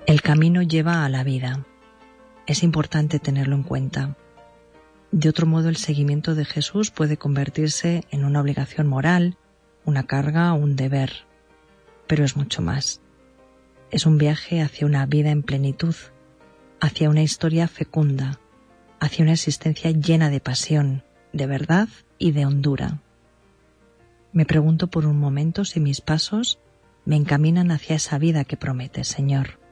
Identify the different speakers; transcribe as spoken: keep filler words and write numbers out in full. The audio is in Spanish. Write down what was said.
Speaker 1: El camino lleva a la vida. Es importante tenerlo en cuenta. De otro modo, el seguimiento de Jesús puede convertirse en una obligación moral, una carga o un deber. Pero es mucho más. Es un viaje hacia una vida en plenitud, hacia una historia fecunda, hacia una existencia llena de pasión, de verdad y de hondura. Me pregunto por un momento si mis pasos me encaminan hacia esa vida que prometes, Señor.